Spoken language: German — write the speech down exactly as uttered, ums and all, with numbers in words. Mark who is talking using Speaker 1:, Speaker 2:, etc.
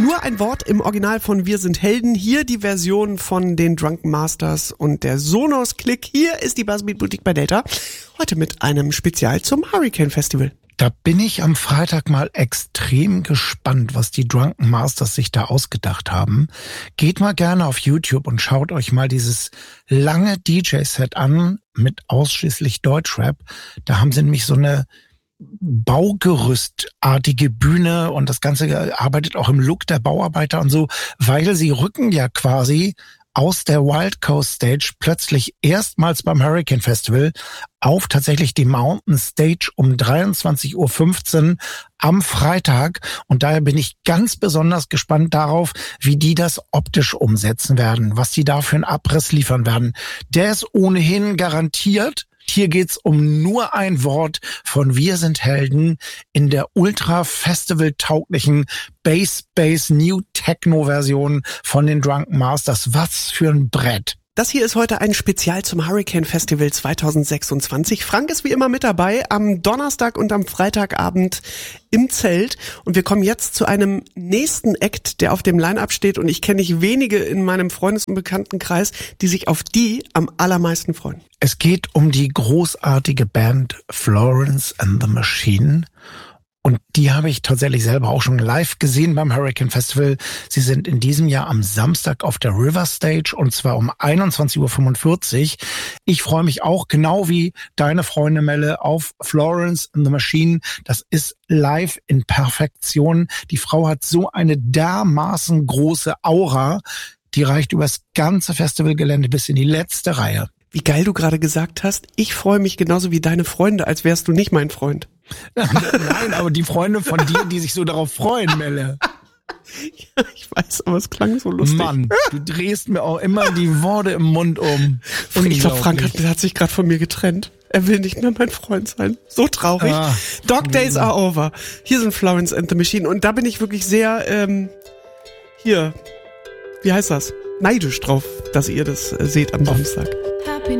Speaker 1: Nur ein Wort im Original von Wir sind Helden. Hier die Version von den Drunken Masters und der Sonos Click. Hier ist die Buzzbeat Boutique bei Delta. Heute mit einem Spezial zum Hurricane Festival.
Speaker 2: Da bin ich am Freitag mal extrem gespannt, was die Drunken Masters sich da ausgedacht haben. Geht mal gerne auf YouTube und schaut euch mal dieses lange D J-Set an mit ausschließlich Deutschrap. Da haben sie nämlich so eine Baugerüstartige Bühne und das Ganze arbeitet auch im Look der Bauarbeiter und so, weil sie rücken ja quasi aus der Wild Coast Stage plötzlich erstmals beim Hurricane Festival auf tatsächlich die Mountain Stage um dreiundzwanzig Uhr fünfzehn am Freitag. Und daher bin ich ganz besonders gespannt darauf, wie die das optisch umsetzen werden, was die da für einen Abriss liefern werden. Der ist ohnehin garantiert. Hier geht's um nur ein Wort von Wir sind Helden in der ultra-festival-tauglichen Bass-Bass-New-Techno-Version von den Drunken Masters. Was für ein Brett.
Speaker 1: Das hier ist heute ein Spezial zum Hurricane Festival zwanzig sechsundzwanzig. Frank ist wie immer mit dabei am Donnerstag und am Freitagabend im Zelt. Und wir kommen jetzt zu einem nächsten Act, der auf dem Line-Up steht. Und ich kenne nicht wenige in meinem Freundes- und Bekanntenkreis, die sich auf die am allermeisten freuen.
Speaker 2: Es geht um die großartige Band Florence and the Machine. Und die habe ich tatsächlich selber auch schon live gesehen beim Hurricane Festival. Sie sind in diesem Jahr am Samstag auf der River Stage und zwar um einundzwanzig Uhr fünfundvierzig. Ich freue mich auch, genau wie deine Freunde Melle, auf Florence and the Machine. Das ist live in Perfektion. Die Frau hat so eine dermaßen große Aura, die reicht übers ganze Festivalgelände bis in die letzte Reihe.
Speaker 1: Wie geil du gerade gesagt hast, ich freue mich genauso wie deine Freunde, als wärst du nicht mein Freund.
Speaker 2: Nein, aber die Freunde von dir, die sich so darauf freuen, Melle.
Speaker 1: Ja, ich weiß, aber es klang so lustig.
Speaker 2: Mann, du drehst mir auch immer die Worte im Mund um.
Speaker 1: Ich glaube, Frank hat, hat sich gerade von mir getrennt. Er will nicht mehr mein Freund sein. So traurig. Ah. Dog Days are over. Hier sind Florence and the Machine. Und da bin ich wirklich sehr, ähm, hier, wie heißt das? Neidisch drauf, dass ihr das äh, seht am Samstag.